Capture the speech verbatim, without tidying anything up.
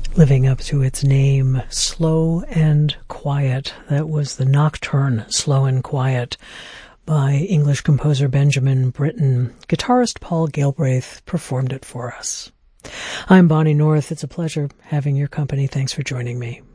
living up to its name, Slow and Quiet. That was the Nocturne, Slow and Quiet, by English composer Benjamin Britten. Guitarist Paul Galbraith performed it for us. I'm Bonnie North. It's a pleasure having your company. Thanks for joining me.